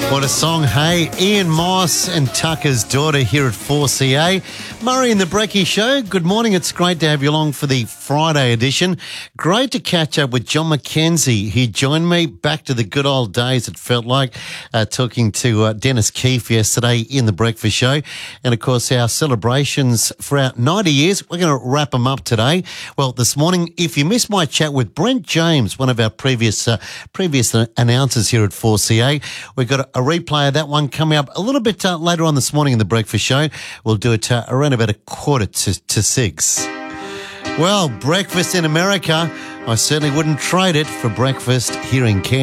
What a song, hey? Ian Moss and Tucker's Daughter here at 4CA. Murray and the Brecky Show, good morning. It's great to have you along for the Friday edition. Great to catch up with John McKenzie. He joined me back to the good old days, it felt like, talking to Dennis Keefe yesterday in the Breakfast Show. And, of course, our celebrations for our 90 years, we're going to wrap them up today. Well, this morning, if you missed my chat with Brent James, one of our previous announcers here at 4CA, we've got a replay of that one coming up a little bit later on this morning in the Breakfast Show. We'll do it around about 5:45. Well, breakfast in America, I certainly wouldn't trade it for breakfast here in Cairns.